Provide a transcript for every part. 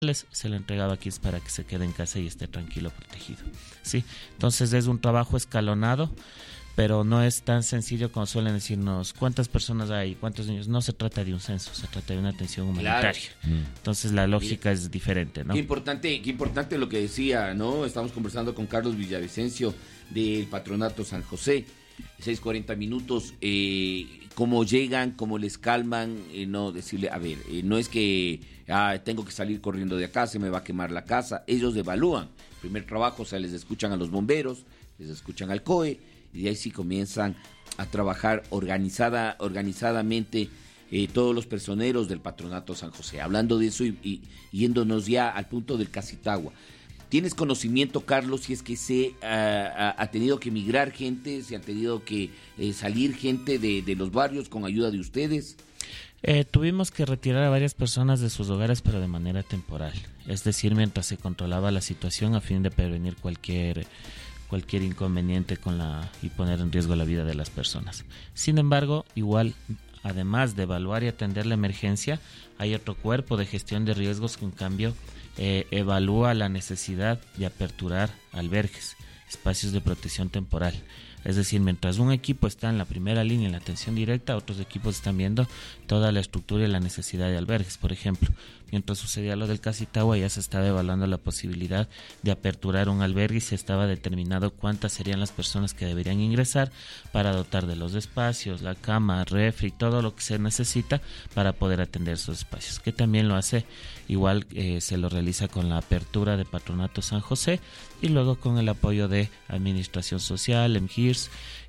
se le ha entregado aquí para que se quede en casa y esté tranquilo, protegido. Sí, entonces es un trabajo escalonado, pero no es tan sencillo como suelen decirnos cuántas personas hay, cuántos niños. No se trata de un censo, se trata de una atención humanitaria. Claro. Entonces la lógica es diferente, ¿no? Qué importante lo que decía, ¿no? Estamos conversando con Carlos Villavicencio del Patronato San José. 6:40 minutos. Cómo llegan, cómo les calman, no decirle, a ver, no es que tengo que salir corriendo de acá, se me va a quemar la casa. Ellos evalúan. Primer trabajo, o sea, les escuchan a los bomberos, les escuchan al COE, y de ahí sí comienzan a trabajar organizadamente todos los personeros del Patronato San José. Hablando de eso y yéndonos ya al punto del Casitagua. ¿Tienes conocimiento, Carlos, si es que se ha tenido que migrar gente, se ha tenido que salir gente de los barrios con ayuda de ustedes? Tuvimos que retirar a varias personas de sus hogares, pero de manera temporal. Es decir, mientras se controlaba la situación a fin de prevenir cualquier inconveniente y poner en riesgo la vida de las personas. Sin embargo, igual, además de evaluar y atender la emergencia, hay otro cuerpo de gestión de riesgos que en cambio evalúa la necesidad de aperturar albergues, espacios de protección temporal. Es decir, mientras un equipo está en la primera línea en la atención directa, otros equipos están viendo toda la estructura y la necesidad de albergues. Por ejemplo, mientras sucedía lo del Casitagua, ya se estaba evaluando la posibilidad de aperturar un albergue y se estaba determinado cuántas serían las personas que deberían ingresar para dotar de los espacios, la cama, refri, todo lo que se necesita para poder atender esos espacios, que también lo hace igual, se lo realiza con la apertura de Patronato San José y luego con el apoyo de Administración Social, MGIRS,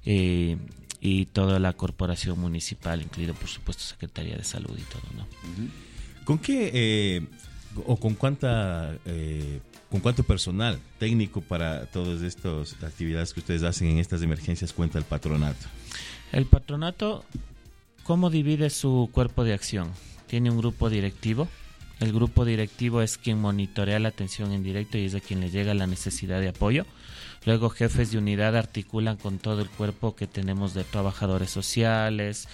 y toda la corporación municipal, incluido por supuesto Secretaría de Salud y todo, ¿no? ¿Con qué o con cuánto personal técnico para todas estas actividades que ustedes hacen en estas emergencias cuenta el patronato? El patronato, ¿cómo divide su cuerpo de acción? Tiene un grupo directivo. El grupo directivo es quien monitorea la atención en directo y es a quien le llega la necesidad de apoyo. Luego jefes de unidad articulan con todo el cuerpo que tenemos de trabajadores sociales,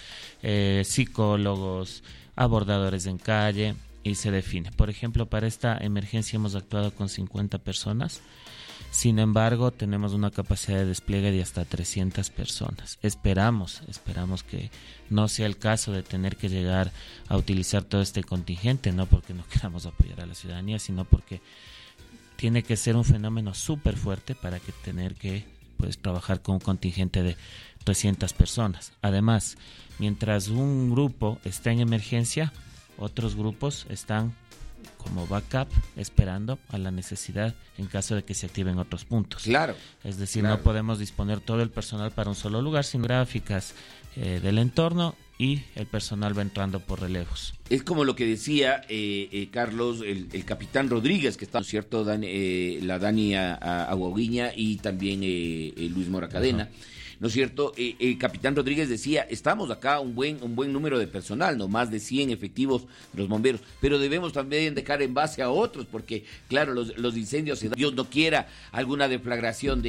psicólogos, abordadores en calle, y se define. Por ejemplo, para esta emergencia hemos actuado con 50 personas. Sin embargo, tenemos una capacidad de despliegue de hasta 300 personas. Esperamos que no sea el caso de tener que llegar a utilizar todo este contingente, no porque no queramos apoyar a la ciudadanía, sino porque tiene que ser un fenómeno súper fuerte para que tener que trabajar con un contingente de 300 personas. Además, mientras un grupo está en emergencia, otros grupos están como backup esperando a la necesidad en caso de que se activen otros puntos. Claro. Es decir, no podemos disponer todo el personal para un solo lugar, sino gráficas del entorno, y el personal va entrando por relevos. Es como lo que decía Carlos, el capitán Rodríguez, que está, ¿cierto? La Dani Aguaguiña y también Luis Mora Cadena. Uh-huh. ¿No es cierto? El capitán Rodríguez decía, estamos acá un buen número de personal, no más de 100 efectivos de los bomberos, pero debemos también dejar en base a otros, porque claro, los incendios, Dios no quiera, alguna deflagración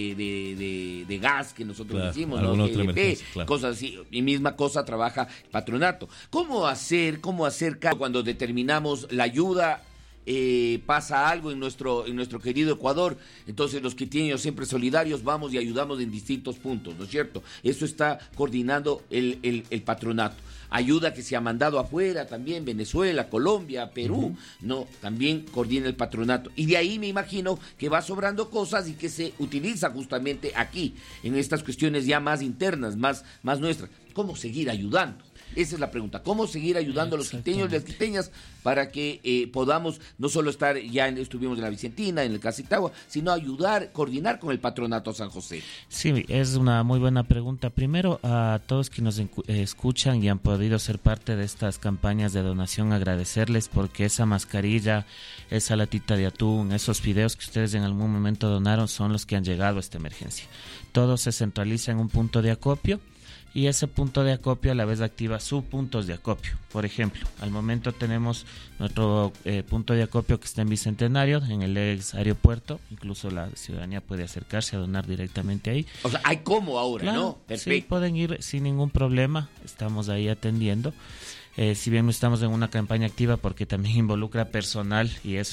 de gas que nosotros decimos, ¿no? GLP, claro. Cosas así, y misma cosa trabaja el patronato. ¿Cómo hacer cuando determinamos la ayuda? Pasa algo en nuestro querido Ecuador, entonces los quiteños siempre solidarios vamos y ayudamos en distintos puntos, ¿no es cierto? Eso está coordinando el patronato. Ayuda que se ha mandado afuera también, Venezuela, Colombia, Perú, no, también coordina el patronato. Y de ahí me imagino que va sobrando cosas y que se utiliza justamente aquí, en estas cuestiones ya más internas, más nuestras. ¿Cómo seguir ayudando? Esa es la pregunta. ¿Cómo seguir ayudando a los quiteños y las quiteñas para que podamos no solo estar, estuvimos en la Vicentina, en el Casitagua, sino ayudar, coordinar con el Patronato San José? Sí, es una muy buena pregunta. Primero, a todos que nos escuchan y han podido ser parte de estas campañas de donación, agradecerles porque esa mascarilla, esa latita de atún, esos fideos que ustedes en algún momento donaron son los que han llegado a esta emergencia. Todo se centraliza en un punto de acopio. Y ese punto de acopio a la vez activa subpuntos de acopio. Por ejemplo, al momento tenemos nuestro punto de acopio que está en Bicentenario, en el ex aeropuerto. Incluso la ciudadanía puede acercarse a donar directamente ahí. O sea, hay cómo ahora, claro, ¿no? Perfecto. Sí, pueden ir sin ningún problema. Estamos ahí atendiendo. Si bien no estamos en una campaña activa porque también involucra personal y eso